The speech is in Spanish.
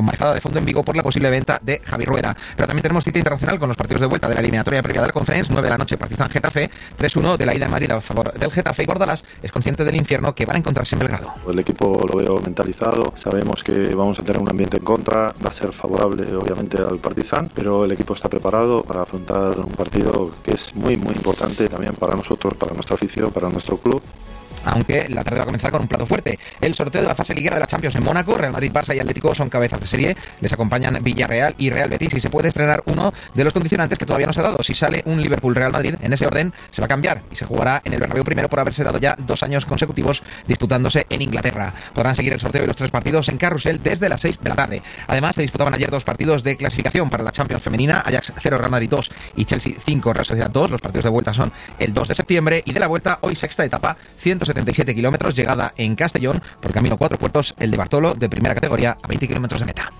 con marcada de fondo en Vigo por la posible venta de Javi Rueda. Pero también tenemos cita internacional con los partidos de vuelta de la eliminatoria previa de la Conference, 9 de la noche Partizan-Getafe, 3-1 de la ida en Madrid a favor del Getafe, y Bordalás es consciente del infierno que van a encontrarse en Belgrado. El equipo lo veo mentalizado, sabemos que vamos a tener un ambiente en contra, va a ser favorable obviamente al Partizan, pero el equipo está preparado para afrontar un partido que es muy importante también para nosotros, para nuestra afición, para nuestro club. Aunque la tarde va a comenzar con un plato fuerte. El sorteo de la fase liguera de la Champions en Mónaco. Real Madrid, Barça y Atlético son cabezas de serie. Les acompañan Villarreal y Real Betis, y se puede estrenar uno de los condicionantes que todavía no se ha dado. Si sale un Liverpool-Real Madrid, en ese orden se va a cambiar y se jugará en el Bernabéu primero por haberse dado ya 2 años consecutivos disputándose en Inglaterra. Podrán seguir el sorteo y los 3 partidos en Carrusel desde las 6 de la tarde. Además, se disputaban ayer 2 partidos de clasificación para la Champions femenina. Ajax 0, Real Madrid 2 y Chelsea 5, Real Sociedad 2. Los partidos de vuelta son el 2 de septiembre, y de la vuelta hoy sexta etapa, 177 kilómetros, llegada en Castellón por camino 4 puertos, el de Bartolo, de primera categoría, a 20 kilómetros de meta.